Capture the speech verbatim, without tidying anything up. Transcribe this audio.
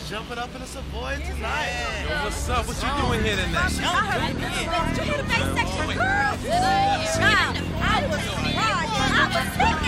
jumping up in the Savoy tonight. Yo, what's up? What you doing here tonight? I heard you hear the face section, girl. Child, I was crying. I was sick.